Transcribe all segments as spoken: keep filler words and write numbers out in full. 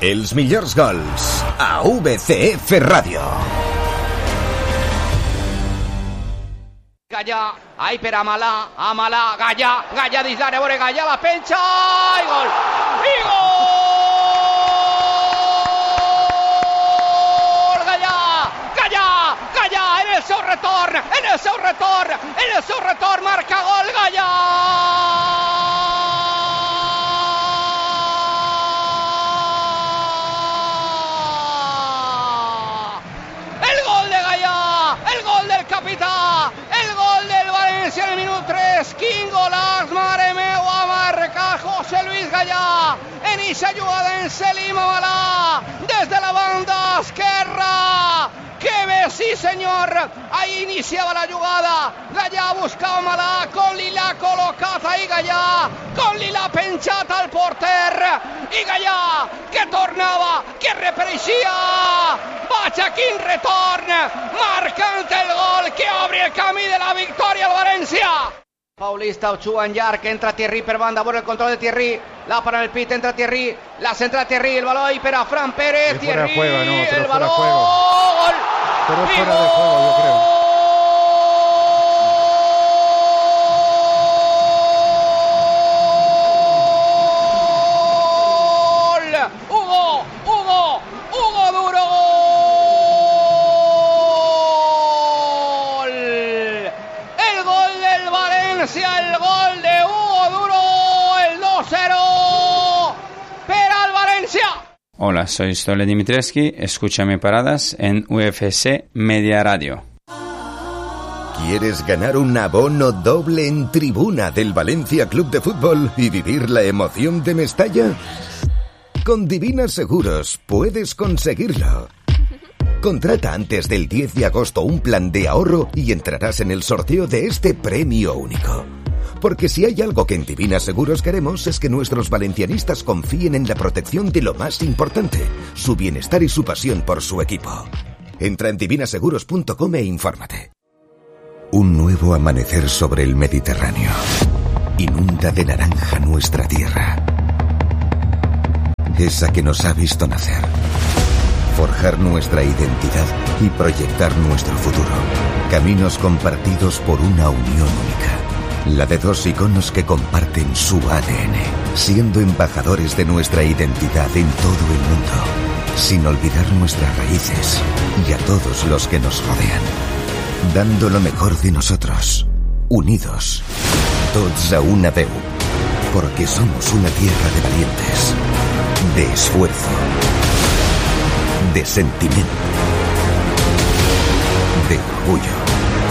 Els millors gols a V C F Ràdio. Gallà, ai per Amalà, Amalà, Gallà, Gallà dins l'àrea, veure Gallà, la penxa, i gol, i gol! Gallà, Gallà, Gallà, en el seu retorn, en el seu retorn, en el seu retorn, marca gol Gallà! El gol de Gallà, el gol del capità, el gol del València en el minut tres, quin golaç, mare meua, marca José Luis Gallà, en eixa jugada en Selim Amalà, des de la banda esquerra, que bé, sí senyor, ahí iniciava la jugada, Gallà buscava Amalà, Conli l'ha col·locat ahí Gallà, Conli l'ha penjat al porter, i Gallà, que tornava, que repareixia, vaja, quin retorn, marcant el gol que obre el camí de la victòria al València. Paulista, Ochoa en llarg, entra Thierry per banda, bueno el control de Thierry, la para el pit, entra Thierry, la centra Thierry, el balón ahí para Fran Pérez, Thierry, juega, no, el balón, gol, pero fuera de juego, yo creo. Hugo, Hugo, Hugo Duro, gol, el gol del València, el gol de Hugo Duro, el dos cero para el València. Hola, soy Stole Dimitrescu, escúchame paradas en U F C Media Radio. ¿Quieres ganar un abono doble en tribuna del Valencia Club de Fútbol y vivir la emoción de Mestalla? Con Divina Seguros puedes conseguirlo. Contrata antes del diez de agosto un plan de ahorro y entrarás en el sorteo de este premio único. Porque si hay algo que en Divina Seguros queremos es que nuestros valencianistas confíen en la protección de lo más importante, su bienestar y su pasión por su equipo. Entra en divina seguros punto com e infórmate. Un nuevo amanecer sobre el Mediterráneo. Inunda de naranja nuestra tierra. Esa que nos ha visto nacer. Forjar nuestra identidad y proyectar nuestro futuro. Caminos compartidos por una unión única. La de dos iconos que comparten su A D N, siendo embajadores de nuestra identidad en todo el mundo, sin olvidar nuestras raíces y a todos los que nos rodean, dando lo mejor de nosotros, unidos, tots a una veu, porque somos una tierra de valientes, de esfuerzo, de sentimiento, de orgullo.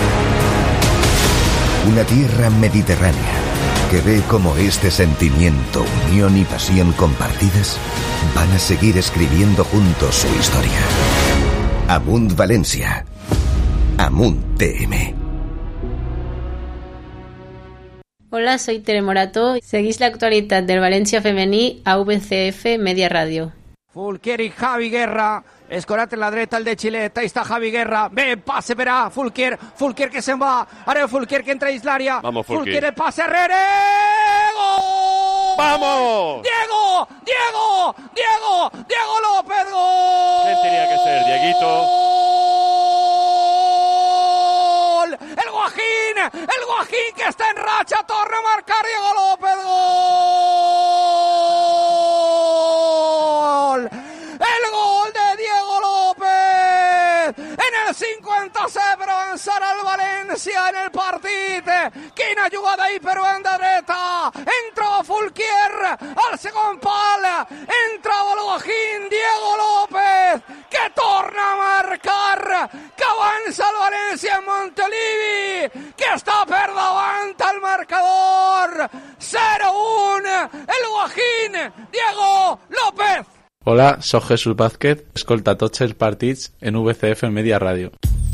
Una tierra mediterránea que ve cómo este sentimiento, unión y pasión compartidas van a seguir escribiendo juntos su historia. Amunt Valencia. Amunt T M. Hola, soy Tere Morato. Seguís la actualidad del Valencia femení a V C F Media Radio. Fulquier i Javi Guerra, escorat en la dreta, el de Xilet, ahí està Javi Guerra, bé, passe per a Fulquier, Fulquier que se'n va, ara Fulquier que entra a l'àrea, Fulquier el passe arrere, gol! ¡Vamos! ¡Diego! ¡Diego! ¡Diego! ¡Diego López, gol! ¿Quién tenía que ser, Dieguito? ¡Gol! ¡El Guajín! ¡El Guajín que está en racha! ¡Torna a marcar Diego López, gol! El gol de Diego López en el cinquanta-set per avançar el València en el partit. Quina jugada ahí per banda dreta, entrava Fulquier al segon pal, entrava el Guajín, Diego López que torna a marcar, que avança el València en Montilivi, que està per davant al marcador, cero uno, el Guajín, Diego López. Hola, soy Jesús Vázquez, escolta tots els partits en V C F Media Radio.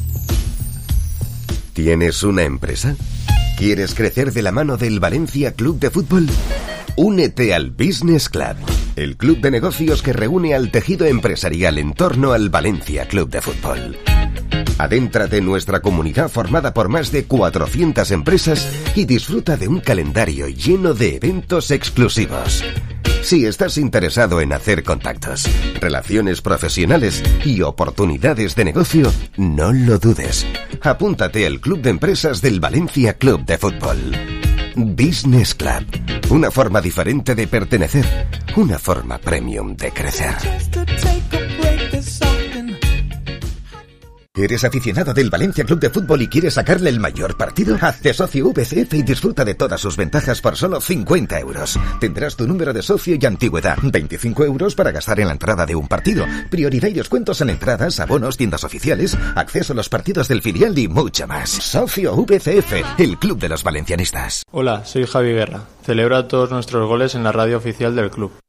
¿Tienes una empresa? ¿Quieres crecer de la mano del Valencia Club de Fútbol? Únete al Business Club, el club de negocios que reúne al tejido empresarial en torno al Valencia Club de Fútbol. Adéntrate en nuestra comunidad formada por más de cuatrocientas empresas y disfruta de un calendario lleno de eventos exclusivos. Si estás interesado en hacer contactos, relaciones profesionales y oportunidades de negocio, no lo dudes. Apúntate al Club de Empresas del Valencia Club de Fútbol. Business Club. Una forma diferente de pertenecer. Una forma premium de crecer. ¿Eres aficionado del Valencia Club de Fútbol y quieres sacarle el mayor partido? Hazte socio V C F y disfruta de todas sus ventajas por solo cincuenta euros. Tendrás tu número de socio y antigüedad. veinticinco euros para gastar en la entrada de un partido. Prioridad y descuentos en entradas, abonos, tiendas oficiales, acceso a los partidos del filial y mucho más. Socio V C F, el club de los valencianistas. Hola, soy Javi Guerra. Celebro todos nuestros goles en la radio oficial del club.